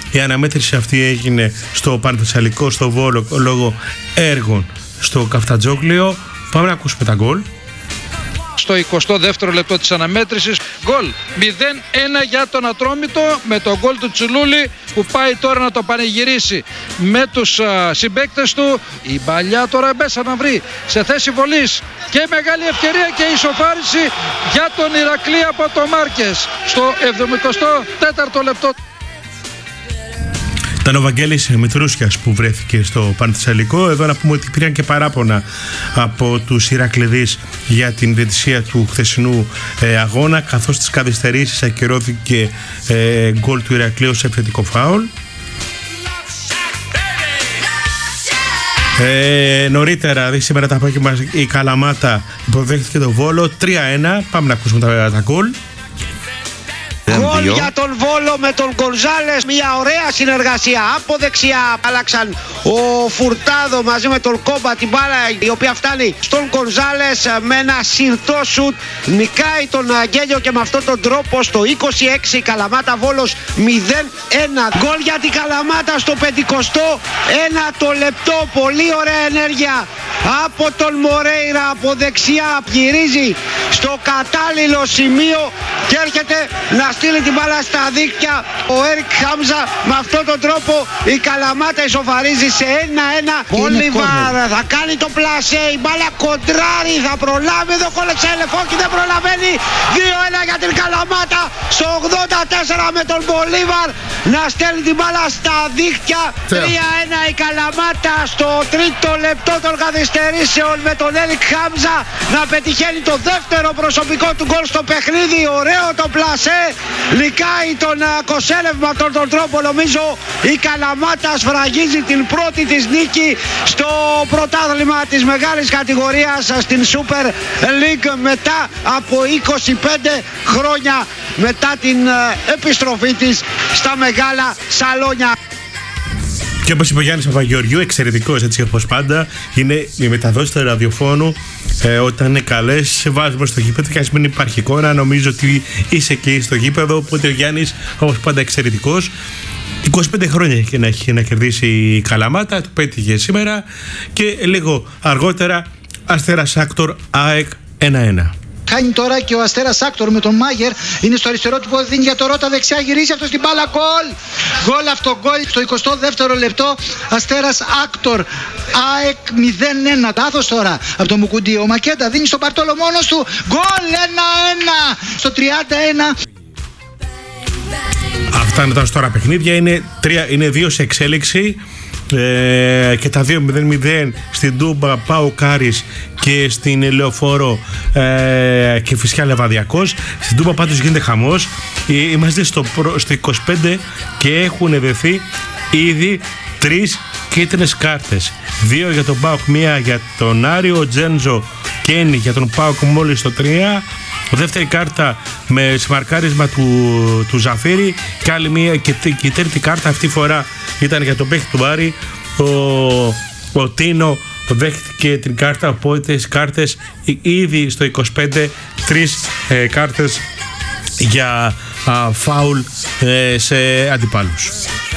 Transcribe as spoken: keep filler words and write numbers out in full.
Η αναμέτρηση αυτή έγινε στο Πανθεσσαλικό, στο Βόλο, λόγω έργων στο Καφτατζόκλειο. Πάμε να ακούσουμε τα γκολ. Στο εικοστό δεύτερο λεπτό της αναμέτρησης, γκολ μηδέν ένα για τον Ατρόμητο, με τον γκολ του Τσουλούλη που πάει τώρα να το πανηγυρίσει με τους α, συμπαίκτες του. Η Μπαλιά τώρα μέσα να βρει σε θέση βολής και μεγάλη ευκαιρία και ισοφάριση για τον Ηρακλή από το Μάρκες στο εβδομηκοστό τέταρτο λεπτό. Ήταν ο Βαγγέλης Μητρούσιας που βρέθηκε στο Πανθεσσαλικό. Εδώ να πούμε ότι υπήρχαν και παράπονα από τους Ηρακλειδείς για την διαιτησία του χθεσινού ε, αγώνα, καθώς στις καθυστερήσεις ακυρώθηκε ε, γκολ του Ηρακλείου σε επιθετικό φάουλ. Ε, νωρίτερα, δει σήμερα τα απόγευμα, η Καλαμάτα υποδέχτηκε το Βόλο τρία ένα. Πάμε να ακούσουμε τα, τα γκολ. Γκολ για τον Βόλο με τον Γκονζάλες, μια ωραία συνεργασία από δεξιά. Άλλαξαν ο Φουρτάδο μαζί με τον Κόμπα την μπάλα, η οποία φτάνει στον Γκονζάλες με ένα συρτό σουτ. Νικάει τον Αγγέλιο και με αυτόν τον τρόπο στο είκοσι έξι Καλαμάτα Βόλος μηδέν ένα. Γκολ για την Καλαμάτα στο πενηκοστό ένατο λεπτό. Πολύ ωραία ενέργεια από τον Μορέιρα από δεξιά. Γυρίζει στο κατάλληλο σημείο και έρχεται να στείλει την μπάλα στα δίκτυα ο Έρικ Χάμζα. Με αυτόν τον τρόπο η Καλαμάτα ισοφαρίζει σε ένα ένα. Μπολίβαρ θα κάνει το πλασέ, η μπάλα κοντράρει, θα προλάβει, εδώ κόλλεξε Ελεφόκη, δεν προλαβαίνει. δύο ένα για την Καλαμάτα στο ογδόντα τέσσερα με τον Μπολίβαρ να στέλνει την μπάλα στα δίκτυα. τρία ένα η Καλαμάτα στο τρίτο λεπτό των καθυστερήσεων με τον Έρικ Χάμζα να πετυχαίνει το δεύτερο προσωπικό του γκολ στο παιχνίδι. Ωραίο το πλασέ. Νικάει τον Κοσέλευ με αυτόν τον τρόπο. Νομίζω η Καλαμάτα σφραγίζει την πρώτη της νίκη στο πρωτάθλημα της μεγάλης κατηγορίας στην Super League μετά από είκοσι πέντε χρόνια μετά την επιστροφή της στα μεγάλα σαλόνια. Και όπως είπε ο Γιάννης Παπαγεωργιού, εξαιρετικός έτσι όπως πάντα, είναι η μεταδόση του ραδιοφώνου. Ε, όταν είναι καλές, σε βάζουμε στο γήπεδο και ας μην υπάρχει εικόνα. Νομίζω ότι είσαι εκεί στο γήπεδο. Οπότε ο Γιάννης, όπως πάντα, εξαιρετικός. είκοσι πέντε χρόνια έχει να, έχει να κερδίσει η Καλαμάτα, το πέτυχε σήμερα. Και λίγο αργότερα, Αστέρας Άκτορ ΑΕΚ ένα ένα. Κάνει τώρα και ο Αστέρας Άκτορ με τον Μάγερ. Είναι στο αριστερό του πόδι, δίνει για το Ρώτα, δεξιά γυρίζει αυτό στην μπάλα. Γκολ! Γκολ αυτό, γκολ στο εικοστό δεύτερο λεπτό. Αστέρας Άκτορ, ΑΕΚ μηδέν ένα. Λάθος τώρα από το Μουκουντή. Ο Μακέντα δίνει στον Παρτόλο μόνος του. Γκολ ένα ένα στο τριάντα ένα. Αυτά είναι τα τώρα παιχνίδια. Είναι, τρία, είναι δύο σε εξέλιξη. Ε, και τα δύο μηδέν μηδέν στην Τούμπα Πάου Κάρις και στην Λεωφόρο ε, και Φυσιά Λεβαδιακός. Στην Τούμπα πάντως γίνεται χαμός. Είμαστε στο, στο είκοσι πέντε και έχουν δεθεί ήδη τρεις κίτρινες κάρτες. Δύο για τον Πάουκ, μία για τον Άριο. Τζέντζο Κένι για τον Πάουκ μόλις στο τρία. Δεύτερη κάρτα με σμαρκάρισμα του, του Ζαφίρη και άλλη μία και, και η τρίτη κάρτα αυτή φορά ήταν για τον παίχτη του Άρη. Ο, ο Τίνο δέχτηκε την κάρτα, οπότε τις κάρτες ήδη στο είκοσι πέντε, τρεις ε, κάρτες για α, φάουλ ε, σε αντιπάλους.